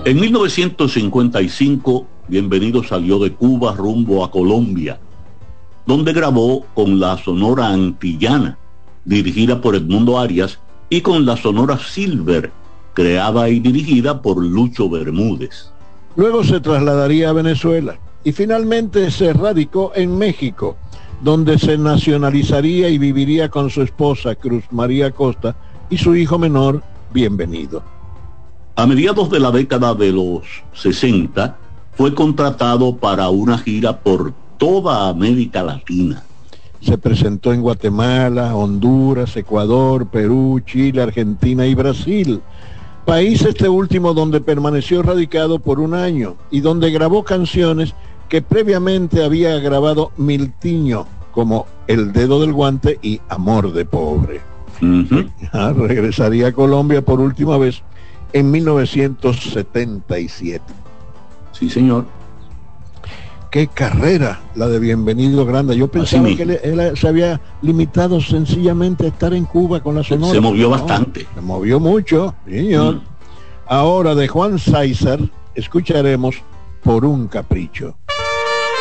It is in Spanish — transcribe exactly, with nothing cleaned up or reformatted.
En mil novecientos cincuenta y cinco, Bienvenido salió de Cuba rumbo a Colombia, donde grabó con la Sonora Antillana, dirigida por Edmundo Arias, y con la Sonora Silver, creada y dirigida por Lucho Bermúdez. Luego se trasladaría a Venezuela y finalmente se radicó en México, donde se nacionalizaría y viviría con su esposa Cruz María Costa y su hijo menor, Bienvenido. A mediados de la década de los sesenta, fue contratado para una gira por toda América Latina. Se presentó en Guatemala, Honduras, Ecuador, Perú, Chile, Argentina y Brasil, país este último donde permaneció radicado por un año y donde grabó canciones que previamente había grabado Miltiño, como El Dedo del Guante y Amor de Pobre. Uh-huh. Ah, regresaría a Colombia por última vez en mil novecientos setenta y siete. Sí, señor. Qué carrera la de Bienvenido Granda. Yo pensaba que él, él se había limitado sencillamente a estar en Cuba con la Sonora. Se movió no, bastante. Se movió mucho, señor. Mm. Ahora de Juan César escucharemos Por un Capricho.